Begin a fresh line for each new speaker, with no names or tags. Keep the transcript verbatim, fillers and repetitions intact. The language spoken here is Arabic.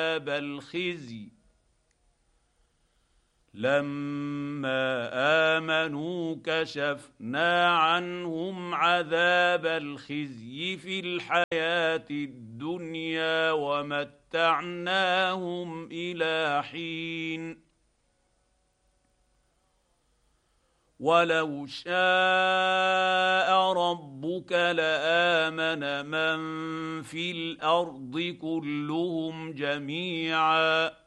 عذاب الخزي لما آمنوا كشفنا عنهم عذاب الخزي في الحياة الدنيا ومتعناهم إلى حين ولو شاء ربك لآمن من في الأرض كلهم جميعا